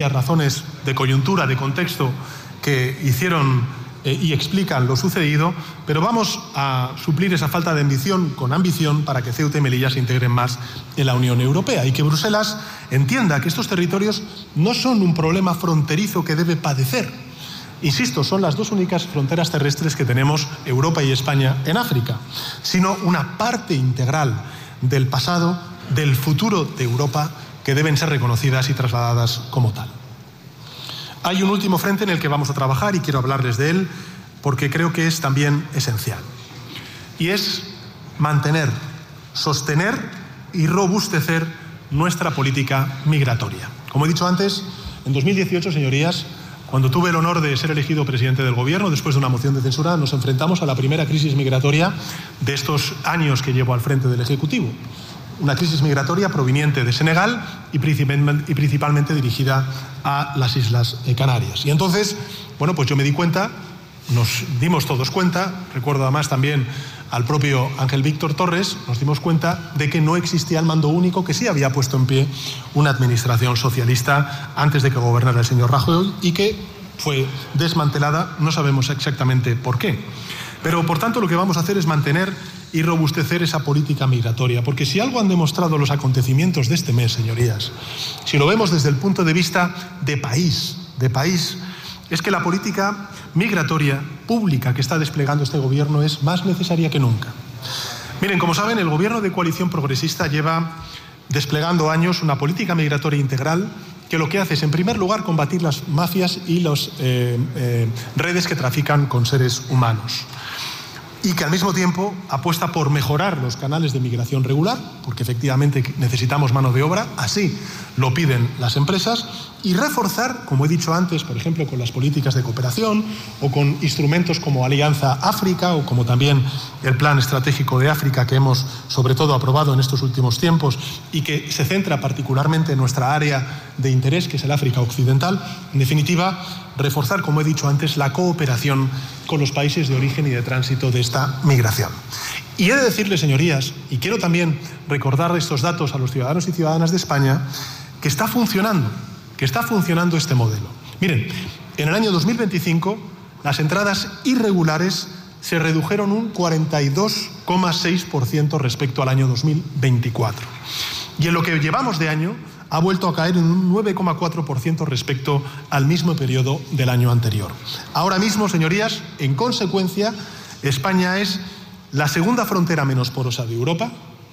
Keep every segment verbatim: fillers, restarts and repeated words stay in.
serias razones de coyuntura, de contexto, que hicieron eh, y explican lo sucedido, pero vamos a suplir esa falta de ambición con ambición para que Ceuta y Melilla se integren más en la Unión Europea y que Bruselas entienda que estos territorios no son un problema fronterizo que debe padecer. Insisto, son las dos únicas fronteras terrestres que tenemos Europa y España en África, sino una parte integral del pasado, del futuro de Europa, que deben ser reconocidas y trasladadas como tal. Hay un último frente en el que vamos a trabajar y quiero hablarles de él porque creo que es también esencial. Y es mantener, sostener y robustecer nuestra política migratoria. Como he dicho antes, en dos mil dieciocho, señorías, cuando tuve el honor de ser elegido presidente del Gobierno, después de una moción de censura, nos enfrentamos a la primera crisis migratoria de estos años que llevo al frente del Ejecutivo. Una crisis migratoria proveniente de Senegal y principalmente, y principalmente dirigida a las Islas Canarias. Y entonces, bueno, pues yo me di cuenta, nos dimos todos cuenta, recuerdo además también al propio Ángel Víctor Torres, nos dimos cuenta de que no existía el mando único, que sí había puesto en pie una administración socialista antes de que gobernara el señor Rajoy y que fue desmantelada, no sabemos exactamente por qué. Pero, por tanto, lo que vamos a hacer es mantener y robustecer esa política migratoria, porque si algo han demostrado los acontecimientos de este mes, señorías, si lo vemos desde el punto de vista de país, de país, es que la política migratoria pública que está desplegando este Gobierno es más necesaria que nunca. Miren, como saben, el Gobierno de coalición progresista lleva desplegando años una política migratoria integral que lo que hace es, en primer lugar, combatir las mafias y las eh, eh, redes que trafican con seres humanos. Y que al mismo tiempo apuesta por mejorar los canales de migración regular, porque efectivamente necesitamos mano de obra, así lo piden las empresas, y reforzar, como he dicho antes, por ejemplo, con las políticas de cooperación o con instrumentos como Alianza África o como también el Plan Estratégico de África que hemos, sobre todo, aprobado en estos últimos tiempos y que se centra particularmente en nuestra área de interés, que es el África Occidental. En definitiva, reforzar, como he dicho antes, la cooperación con los países de origen y de tránsito de esta migración. Y he de decirles, señorías, y quiero también recordar estos datos a los ciudadanos y ciudadanas de España, que está funcionando, que está funcionando este modelo. Miren, en el año dos mil veinticinco las entradas irregulares se redujeron un cuarenta y dos coma seis por ciento respecto al año dos mil veinticuatro. Y en lo que llevamos de año ha vuelto a caer en un nueve coma cuatro por ciento respecto al mismo periodo del año anterior. Ahora mismo, señorías, en consecuencia, España es la segunda frontera menos porosa de Europa,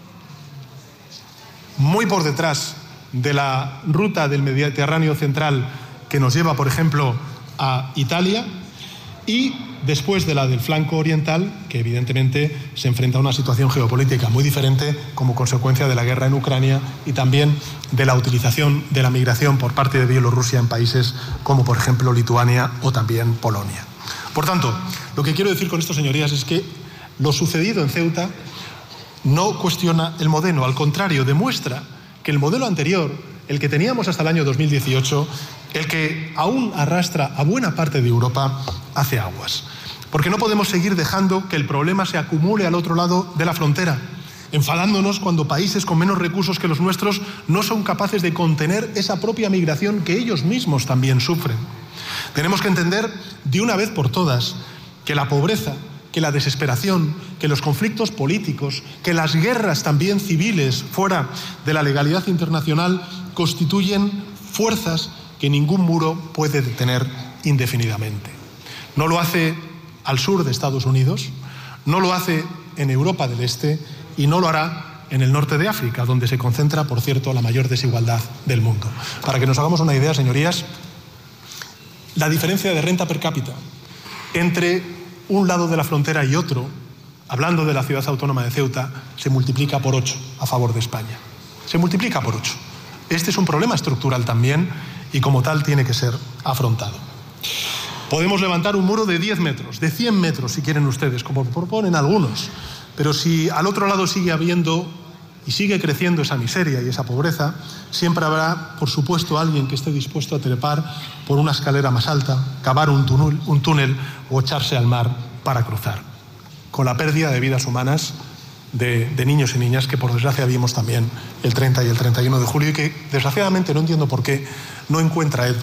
muy por detrás de la ruta del Mediterráneo central que nos lleva, por ejemplo, a Italia, y después de la del flanco oriental, que evidentemente se enfrenta a una situación geopolítica muy diferente como consecuencia de la guerra en Ucrania y también de la utilización de la migración por parte de Bielorrusia en países como, por ejemplo, Lituania o también Polonia. Por tanto, lo que quiero decir con esto, señorías, es que lo sucedido en Ceuta no cuestiona el modelo, al contrario, demuestra que el modelo anterior, el que teníamos hasta el año dos mil dieciocho, el que aún arrastra a buena parte de Europa, hace aguas. Porque no podemos seguir dejando que el problema se acumule al otro lado de la frontera, enfadándonos cuando países con menos recursos que los nuestros no son capaces de contener esa propia migración que ellos mismos también sufren. Tenemos que entender de una vez por todas que la pobreza, que la desesperación, que los conflictos políticos, que las guerras también civiles fuera de la legalidad internacional constituyen fuerzas que ningún muro puede detener indefinidamente. No lo hace al sur de Estados Unidos, no lo hace en Europa del Este y no lo hará en el norte de África, donde se concentra, por cierto, la mayor desigualdad del mundo. Para que nos hagamos una idea, señorías, la diferencia de renta per cápita entre un lado de la frontera y otro, hablando de la ciudad autónoma de Ceuta, se multiplica por ocho a favor de España. Se multiplica por ocho. Este es un problema estructural también y como tal tiene que ser afrontado. Podemos levantar un muro de diez metros, de cien metros si quieren ustedes, como proponen algunos, pero si al otro lado sigue habiendo y sigue creciendo esa miseria y esa pobreza, siempre habrá, por supuesto, alguien que esté dispuesto a trepar por una escalera más alta, cavar un túnel, un túnel o echarse al mar para cruzar, con la pérdida de vidas humanas de, de niños y niñas que, por desgracia, vimos también el treinta y el treinta y uno de julio y que, desgraciadamente, no entiendo por qué, no encuentra